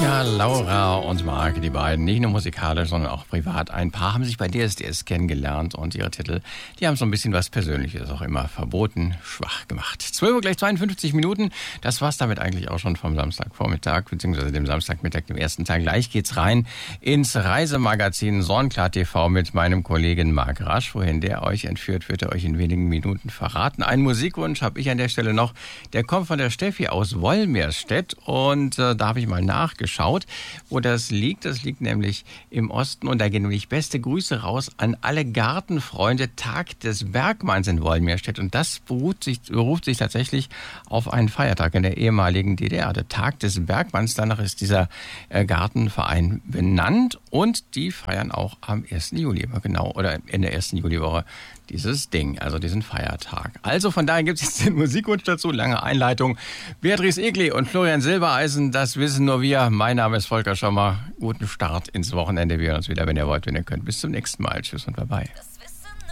Ja, Laura und Marc, die beiden, nicht nur musikalisch, sondern auch privat. Ein Paar haben sich bei DSDS kennengelernt und ihre Titel, die haben so ein bisschen was Persönliches auch immer verboten, schwach gemacht. 12 Uhr gleich 52 Minuten, das war's damit eigentlich auch schon vom Samstagvormittag, beziehungsweise dem Samstagmittag, dem ersten Teil. Gleich geht's rein ins Reisemagazin Sonnenklar TV mit meinem Kollegen Marc Rasch. Wohin der euch entführt, wird er euch in wenigen Minuten verraten. Einen Musikwunsch habe ich an der Stelle noch, der kommt von der Steffi aus Wolmirstedt und da habe ich mal nachgeschaut, wo das liegt. Das liegt nämlich im Osten und da gehen nämlich beste Grüße raus an alle Gartenfreunde. Tag des Bergmanns in Wolmirstedt und das beruft sich tatsächlich auf einen Feiertag in der ehemaligen DDR. Der Tag des Bergmanns, danach ist dieser Gartenverein benannt und die feiern auch am 1. Juli, genau, oder in der 1. Juliwoche dieses Ding, also diesen Feiertag. Also von daher gibt es jetzt den Musikwunsch dazu, lange Einleitung. Beatrice Egli und Florian Silbereisen, das wissen nur wir. Mein Name ist Volker Schommer. Guten Start ins Wochenende. Wir hören uns wieder, wenn ihr wollt, wenn ihr könnt. Bis zum nächsten Mal. Tschüss und bye bye.